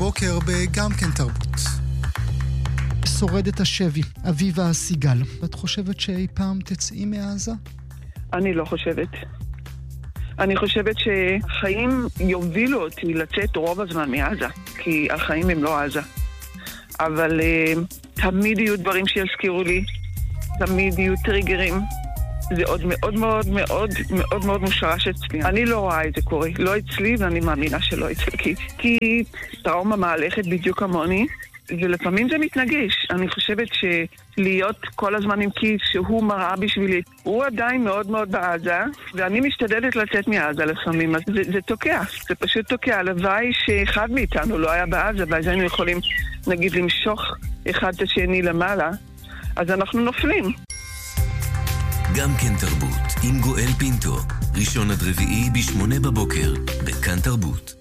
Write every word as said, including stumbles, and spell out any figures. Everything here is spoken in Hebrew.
הבוקר בגם כן תרבות. שורדת השבי, אביבה סיגל. את חושבת שאי פעם תצאי מעזה? אני לא חושבת. אני חושבת שהחיים יובילו אותי לצאת רוב הזמן מעזה, כי החיים הם לא עזה. אבל uh, תמיד יהיו דברים שיזכירו לי, תמיד יהיו טריגרים. זה עוד מאוד מאוד מאוד מאוד מאוד מושרש אצלי. אני לא רואה את זה קורה, לא אצלי, ואני מאמינה שלא אצלי. כי, כי טראומה מהלכת בדיוק כמוני, ולפעמים זה מתנגש. אני חושבת שלהיות כל הזמן עם כיס שהוא מראה בשבילי, הוא עדיין מאוד מאוד בעזה, ואני משתדלת לצאת מעזה לפעמים, אז זה, זה תוקע, זה פשוט תוקע. הלוואי שאחד מאיתנו לא היה בעזה, ואז היינו יכולים, נגיד, למשוך אחד את השני למעלה, אז אנחנו נופלים. גם כן תרבות, עם גואל פינטו, ראשון עד רביעי בשמונה בבוקר, בכאן תרבות.